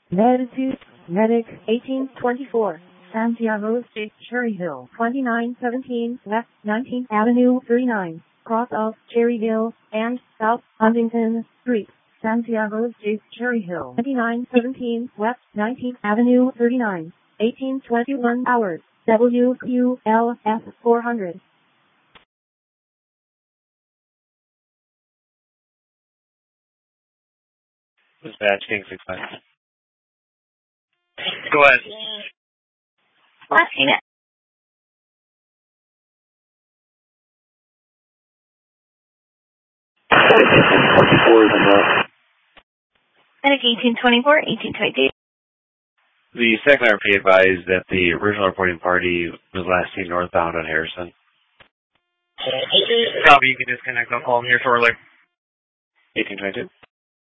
Medic 1824, Santiago Street, Cherry Hill, 2917 West 19th Avenue 39, cross of Cherry Hill and South Huntington Street, Santiago Street, Cherry Hill, 2917 West 19th Avenue 39, 1821 hours, WQLF 400. Dispatch, King 65. Go ahead. Last unit. Medic 1824, 1822. The second RP advised that the original reporting party was last seen northbound on Harrison. Copy, you can disconnect. I'll call him here shortly. 1822.